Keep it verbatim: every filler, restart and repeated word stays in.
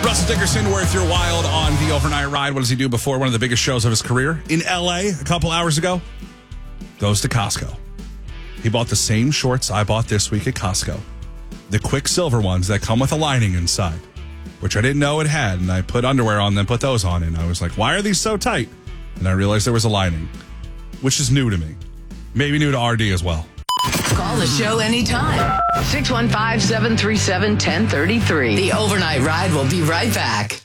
Russell Dickerson, worth your while on the overnight ride. What does he do before one of the biggest shows of his career? In L A a couple hours ago, goes to Costco. He bought the same shorts I bought this week at Costco. The Quicksilver ones that come with a lining inside, which I didn't know it had. And I put underwear on them, put those on. And I was like, why are these so tight? And I realized there was a lining, which is new to me. Maybe new to R D as well. Call the show anytime. six one five, seven three seven, one zero three three. The Overnight Ride will be right back.